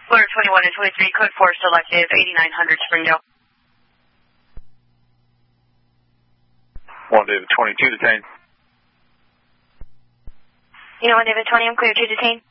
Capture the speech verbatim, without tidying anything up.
Florida twenty-one and twenty-three, code four selective, eighty-nine hundred Springdale. one David twenty-two, detained. You know, one David twenty, I'm clear to detain.